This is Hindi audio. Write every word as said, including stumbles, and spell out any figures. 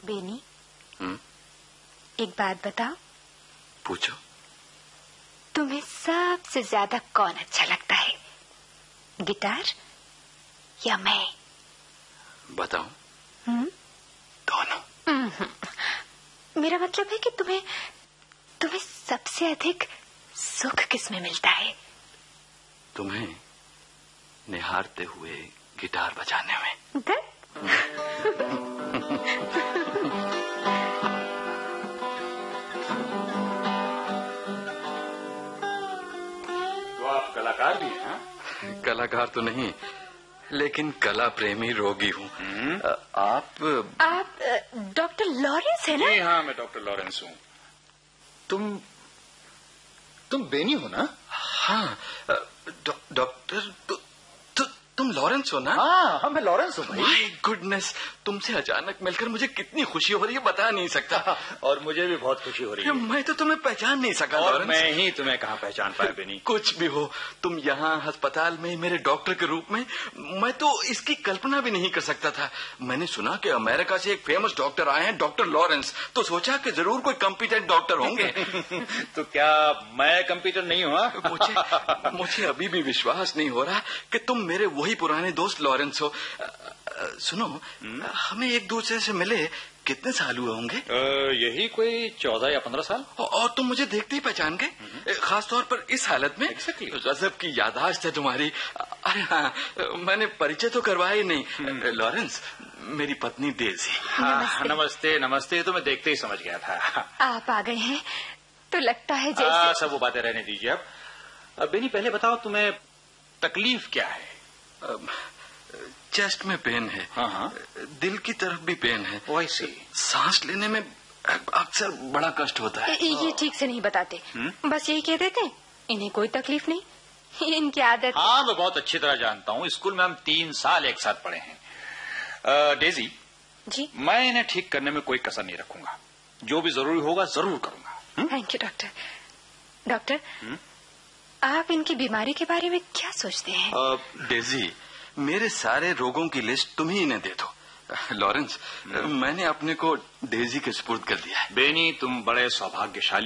बेनी, हम्म? एक बात बताओ। पूछो। तुम्हें सबसे ज्यादा कौन अच्छा लगता है, गिटार या मैं? बताओ। हम्म? दोनों। मेरा मतलब है कि तुम्हें तुम्हें सबसे अधिक सुख किसमें मिलता है? तुम्हें निहारते हुए गिटार बजाने में। तो आप कलाकार भी हैं? कलाकार तो नहीं, लेकिन कला प्रेमी रोगी हूँ। आप आप डॉक्टर लॉरेंस है ना? जी हाँ, मैं डॉक्टर लॉरेंस हूँ। तुम तुम बेनी हो ना? हाँ, डॉक्टर तु, तु, तुम लॉरेंस हो ना? हाँ हाँ, मैं लॉरेंस हूँ भाई। माय गुडनेस, तुमसे अचानक मिलकर मुझे कितनी खुशी हो रही है, बता नहीं सकता। और मुझे भी बहुत खुशी हो रही है। मैं तो तुम्हें पहचान नहीं सका और लॉरेंस। मैं ही तुम्हें कहाँ पहचान पाया बेनी। कुछ भी हो, तुम यहाँ अस्पताल में मेरे डॉक्टर के रूप में, मैं तो इसकी कल्पना भी नहीं कर सकता था। मैंने सुना कि अमेरिका से एक फेमस डॉक्टर आए हैं, डॉक्टर लॉरेंस, तो सोचा कि जरूर कोई कॉम्पिटेंट डॉक्टर होंगे। तो क्या मैं कंप्यूटर नहीं हुआ? मुझे मुझे अभी भी विश्वास नहीं हो रहा कि तुम मेरे वही पुराने दोस्त लॉरेंस हो। सुनो, हमें एक दूसरे से मिले कितने साल हुए होंगे? यही कोई चौदह या पंद्रह साल। और तुम मुझे देखते ही पहचान गए, खास तौर पर इस हालत में। Exactly. गजब की याददाश्त है तुम्हारी। अरे हाँ, मैंने परिचय तो करवाया ही नहीं। लॉरेंस, मेरी पत्नी डेजी। हाँ, नमस्ते नमस्ते। तो मैं देखते ही समझ गया था। आप आ गए हैं तो लगता है जैसे। आ, सब वो बातें रहने दीजिए अब। अब बेनी, पहले बताओ तुम्हें तकलीफ क्या है? अब, चेस्ट में पेन है। हाँ हाँ। दिल की तरफ भी पेन है। वैसे सांस लेने में अक्सर बड़ा कष्ट होता है। ये ठीक से नहीं बताते, बस यही कह देते इन्हें कोई तकलीफ नहीं, इनकी आदत। हाँ, मैं बहुत अच्छी तरह जानता हूँ। स्कूल में हम तीन साल एक साथ पढ़े हैं। आ, डेजी जी, मैं इन्हें ठीक करने में कोई कसर नहीं रखूंगा। जो भी जरूरी होगा जरूर करूंगा। Thank you doctor. डॉक्टर, आप इनकी बीमारी के बारे में क्या सोचते हैं? आ, डेजी, मेरे सारे रोगों की लिस्ट तुम ही इन्हें दे दो। लॉरेंस, मैंने अपने को डेजी के सुपुर्द कर दिया है। बेनी, तुम बड़े सौभाग्यशाली